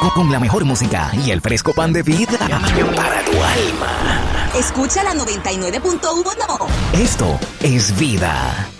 Con la mejor música y el fresco pan de vida para tu alma. Escucha la 99.1. Esto es Vida.